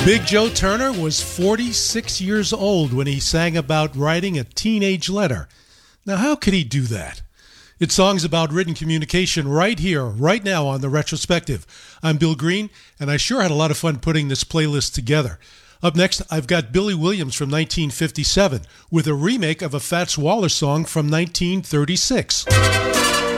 Big Joe Turner was 46 years old when he sang about writing a teenage letter. Now, how could he do that? It's songs about written communication right here, right now on The Retrospective. I'm Bill Green, and I sure had a lot of fun putting this playlist together. Up next, I've got Billy Williams from 1957 with a remake of a Fats Waller song from 1936.